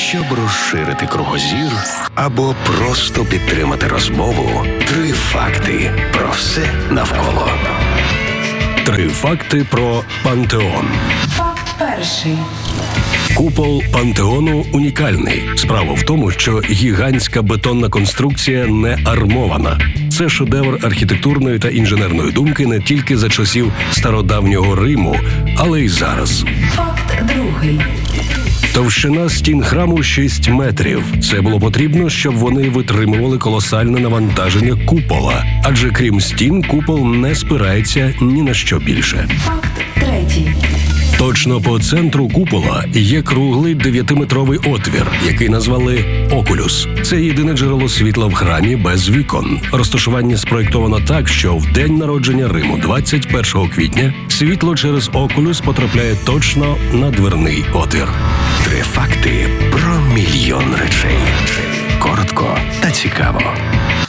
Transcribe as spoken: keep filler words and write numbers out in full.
Щоб розширити кругозір або просто підтримати розмову, три факти про все навколо. Три факти про Пантеон. Факт перший. Купол Пантеону унікальний. Справа в тому, що гігантська бетонна конструкція не армована. Це шедевр архітектурної та інженерної думки не тільки за часів стародавнього Риму, але й зараз. Факт другий. Товщина стін храму шість метрів. Це було потрібно, щоб вони витримували колосальне навантаження купола. Адже крім стін, купол не спирається ні на що більше. Факт третій. Точно по центру купола є круглий дев'ятиметровий отвір, який назвали «Окулюс». Це єдине джерело світла в храмі без вікон. Розташування спроєктовано так, що в день народження Риму, двадцять першого квітня, світло через «Окулюс» потрапляє точно на дверний отвір. Три факти про мільйон речей. Коротко та цікаво.